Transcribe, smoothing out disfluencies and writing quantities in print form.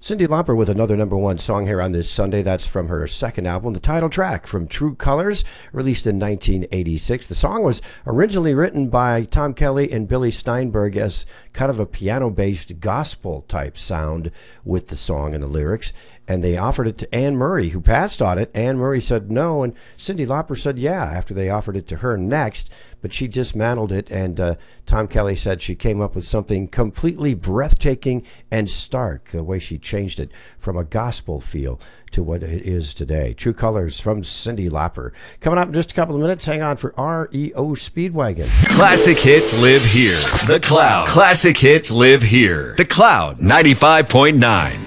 Cyndi Lauper with another number one song here on this Sunday. That's from her second album, the title track from True Colors, released in 1986. The song was originally written by Tom Kelly and Billy Steinberg as kind of a piano-based gospel-type sound with the song and the lyrics. And they offered it to Anne Murray, who passed on it. Anne Murray said no, and Cyndi Lauper said yeah after they offered it to her next, but she dismantled it, and Tom Kelly said she came up with something completely breathtaking and stark, the way she changed it from a gospel feel to what it is today. True Colors from Cyndi Lauper. Coming up in just a couple of minutes, hang on for REO Speedwagon. Classic hits live here. The Cloud. Classic hits live here. The Cloud 95.9.